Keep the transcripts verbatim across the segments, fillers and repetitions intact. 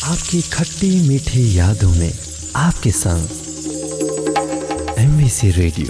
आपकी खट्टी मीठी यादों में आपके संग एमबीसी रेडियो।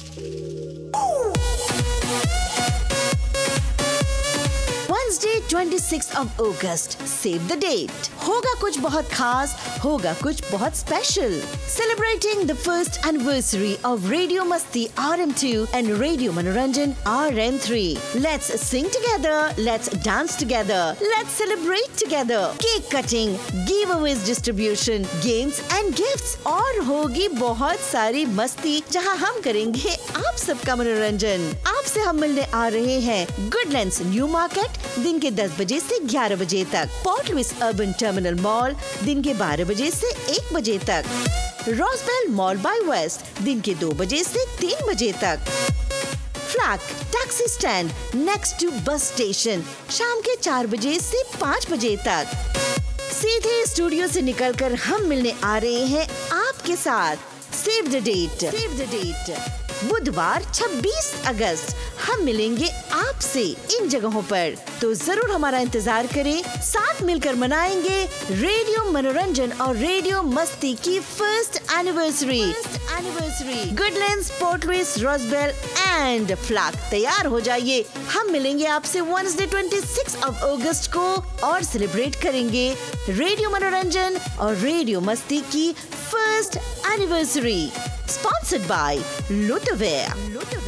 छब्बीस of August, save the date. होगा कुछ बहुत खास, होगा कुछ बहुत special. Celebrating the first anniversary of Radio Masti R M two and Radio Manoranjan R M three. Let's sing together, let's dance together, let's celebrate together. Cake cutting, giveaways distribution, games and gifts और होगी बहुत सारी मस्ती जहां हम करेंगे आप सबका मनोरंजन। आपसे हम मिलने आ रहे हैं गुडलैंड्स न्यू मार्केट दिन के दस बजे से ग्यारह बजे तक, port Louis urban terminal mall दिन के बारह बजे से एक बजे तक, रोजबेल मॉल बाय वेस्ट दिन के दो बजे से तीन बजे तक, flag taxi stand next to bus station शाम के चार बजे से पाँच बजे तक। सीधे स्टूडियो से निकलकर हम मिलने आ रहे हैं आपके साथ। Save the date, save the date बुधवार छब्बीस अगस्त हम मिलेंगे आपसे इन जगहों पर, तो जरूर हमारा इंतजार करें। साथ मिलकर मनाएंगे रेडियो मनोरंजन और रेडियो मस्ती की first anniversary anniversary Goodlands, port Louis, Rosebel and flag. तैयार हो जाइए, हम मिलेंगे आपसे वेडनेसडे छब्बीस of अगस्त को और सेलिब्रेट करेंगे रेडियो मनोरंजन और रेडियो मस्ती की first anniversary. Sponsored by Lutherware.